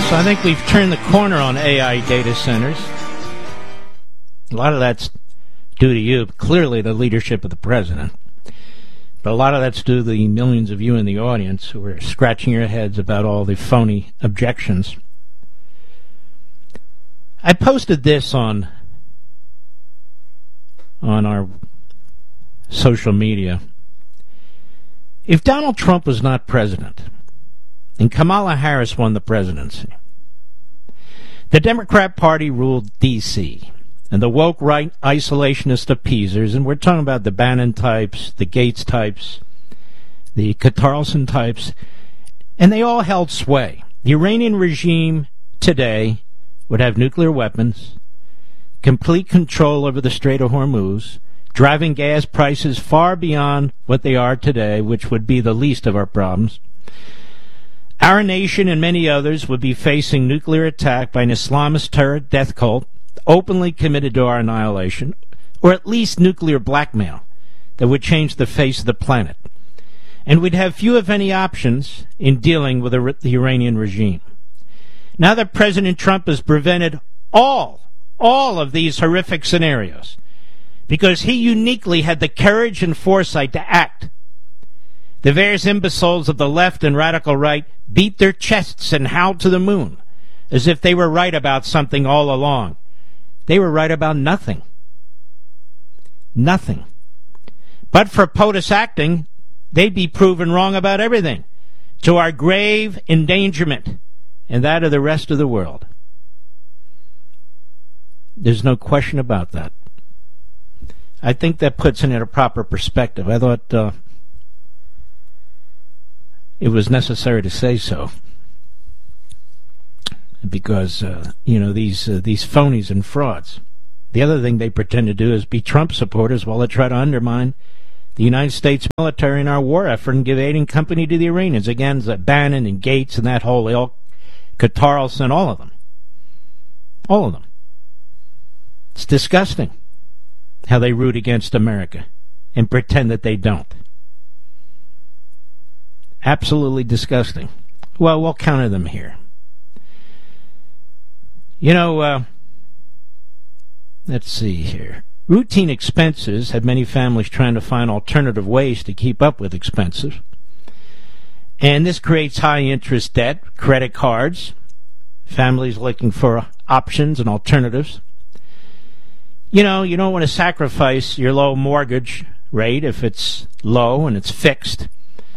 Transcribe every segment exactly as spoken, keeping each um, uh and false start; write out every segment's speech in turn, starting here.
So I think we've turned the corner on A I data centers. A lot of that's due to you, clearly the leadership of the president. But a lot of that's due to the millions of you in the audience who are scratching your heads about all the phony objections. I posted this on on our social media. If Donald Trump was not president and Kamala Harris won the presidency, the Democrat Party ruled D C, and the woke right isolationist appeasers, and we're talking about the Bannon types, the Gates types, the Carlson types, and they all held sway. The Iranian regime today would have nuclear weapons, complete control over the Strait of Hormuz, driving gas prices far beyond what they are today, which would be the least of our problems. Our nation and many others would be facing nuclear attack by an Islamist terror death cult openly committed to our annihilation, or at least nuclear blackmail that would change the face of the planet. And we'd have few, if any, options in dealing with the, the Iranian regime. Now that President Trump has prevented all, all of these horrific scenarios, because he uniquely had the courage and foresight to act, the various imbeciles of the left and radical right beat their chests and howled to the moon, as if they were right about something all along. They were right about nothing. Nothing. But for POTUS acting, they'd be proven wrong about everything, to our grave endangerment and that of the rest of the world. There's no question about that. I think that puts it in a proper perspective. I thought uh, it was necessary to say so, because uh, you know these uh, these phonies and frauds. The other thing they pretend to do is be Trump supporters while they try to undermine the United States military in our war effort and give aid and company to the Iranians. Again, Bannon and Gates and that whole ilk, Carlson, all of them, all of them. It's disgusting how they root against America and pretend that they don't. Absolutely disgusting. Well, we'll counter them here. You know, uh, let's see here. Routine expenses have many families trying to find alternative ways to keep up with expenses. And this creates high-interest debt, credit cards, families looking for options and alternatives. You know, you don't want to sacrifice your low mortgage rate if it's low and it's fixed.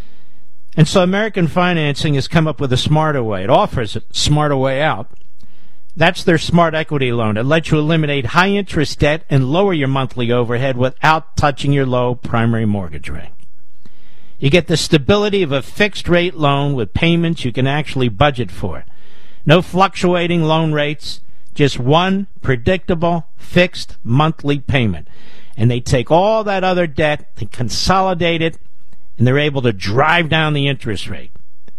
And so American Financing has come up with a smarter way. It offers a smarter way out. That's their smart equity loan. It lets you eliminate high-interest debt and lower your monthly overhead without touching your low primary mortgage rate. You get the stability of a fixed-rate loan with payments you can actually budget for. No fluctuating loan rates. Just one predictable, fixed monthly payment. And they take all that other debt, they consolidate it, and they're able to drive down the interest rate.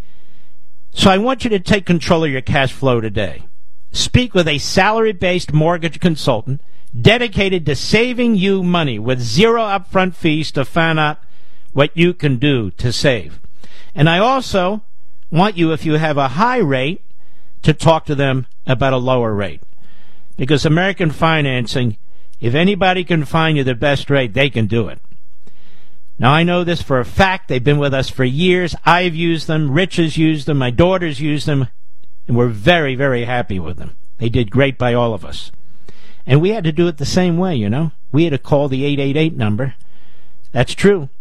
So I want you to take control of your cash flow today. Speak with a salary-based mortgage consultant dedicated to saving you money with zero upfront fees to find out what you can do to save. And I also want you, if you have a high rate, to talk to them about a lower rate. Because American Financing, if anybody can find you the best rate, they can do it. Now, I know this for a fact. They've been with us for years. I've used them. Rich has used them. My daughters used them. And we're very, very happy with them. They did great by all of us. And we had to do it the same way, you know. We had to call the eight eight eight number. That's true.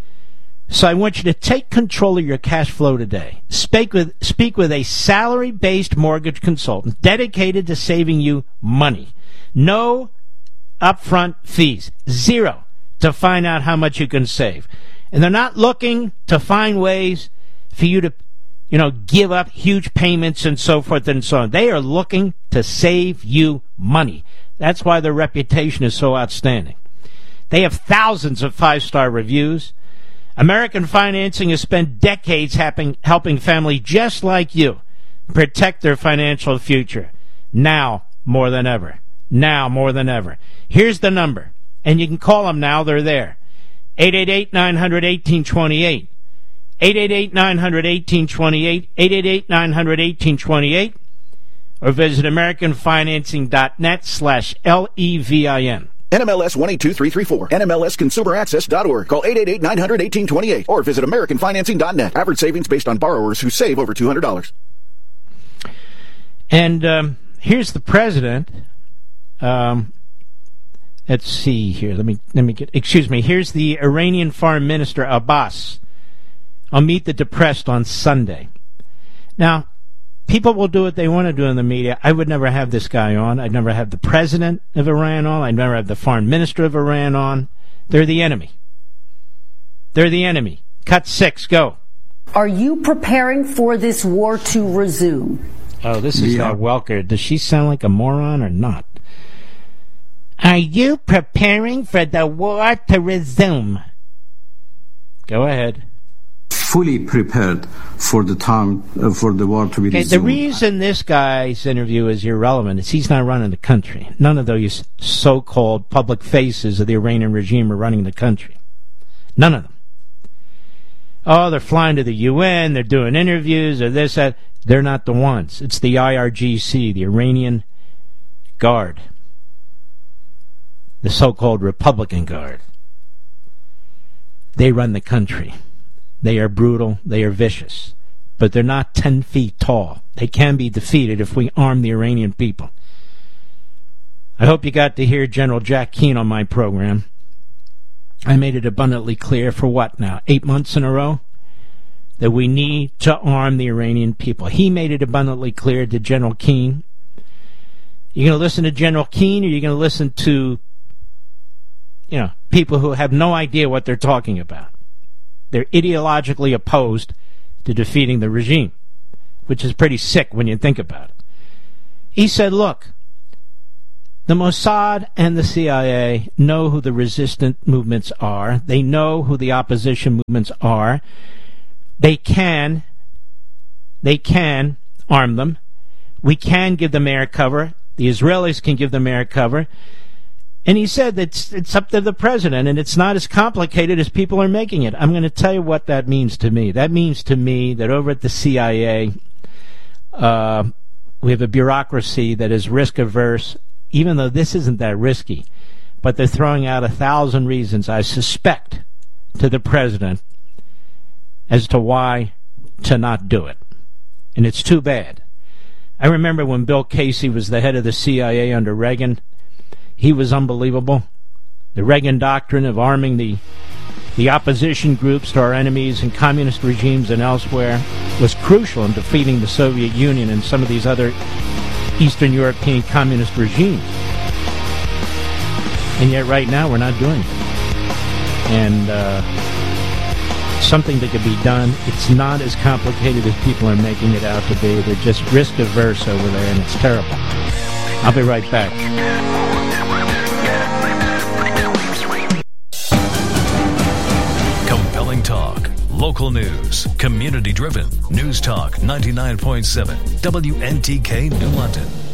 So I want you to take control of your cash flow today. Speak with, speak with a salary-based mortgage consultant dedicated to saving you money. No upfront fees. Zero to find out how much you can save. And they're not looking to find ways for you to, you know, give up huge payments and so forth and so on. They are looking to save you money. That's why their reputation is so outstanding. They have thousands of five-star reviews. American Financing has spent decades helping, helping families just like you protect their financial future. Now more than ever. Now more than ever. Here's the number. And you can call them now. They're there. eight eight eight, nine hundred, eighteen twenty-eight. eight eight eight, nine hundred, eighteen twenty-eight. eight eight eight, nine hundred, eighteen twenty-eight. or visit americanfinancing.net slash L-E-V-I-N. N M L S one eight two three three four, N M L S consumer access dot org. Call eight eight eight, nine hundred, eighteen twenty-eight or visit american financing dot net. Average savings based on borrowers who save over two hundred dollars. And um, here's the president. Um, let's see here. Let me let me get. Excuse me. Here's the Iranian Foreign Minister Abbas. I'll meet the depressed on Sunday. Now, people will do what they want to do in the media. I would never have this guy on. I'd never have the president of Iran on. I'd never have the foreign minister of Iran on. They're the enemy. They're the enemy. Cut six. Go. Are you preparing for this war to resume? Oh, this is yeah. Welker. Does she sound like a moron or not? Are you preparing for the war to resume? Go ahead. Fully prepared for the time uh, for the war to be okay, resumed. The reason this guy's interview is irrelevant is he's not running the country. None of those so-called public faces of the Iranian regime are running the country. None of them. Oh, they're flying to the U N, they're doing interviews, or this, that. They're not the ones. It's the I R G C, the Iranian Guard, the so-called Republican Guard. They run the country. They are brutal. They are vicious. But they're not ten feet tall. They can be defeated if we arm the Iranian people. I hope you got to hear General Jack Keane on my program. I made it abundantly clear for what now? Eight months in a row? That we need to arm the Iranian people. He made it abundantly clear to General Keane. You're going to listen to General Keane, or you're going to listen to, you know, people who have no idea what they're talking about. They're ideologically opposed to defeating the regime, which is pretty sick when you think about it. He said, look, the Mossad and the C I A know who the resistant movements are. They know who the opposition movements are. They can, they can arm them. We can give them air cover. The Israelis can give them air cover. And he said that it's, it's up to the president, and it's not as complicated as people are making it. I'm going to tell you what that means to me. That means to me that over at the C I A, uh, we have a bureaucracy that is risk-averse, even though this isn't that risky. But they're throwing out a thousand reasons, I suspect, to the president as to why to not do it. And it's too bad. I remember when Bill Casey was the head of the C I A under Reagan. He was unbelievable. The Reagan doctrine of arming the the opposition groups to our enemies in communist regimes and elsewhere was crucial in defeating the Soviet Union and some of these other Eastern European communist regimes. And yet right now we're not doing it. And uh, something that could be done. It's not as complicated as people are making it out to be. They're just risk-averse over there, and it's terrible. I'll be right back. Compelling talk, local news, community-driven. News Talk ninety-nine point seven, W N T K New London.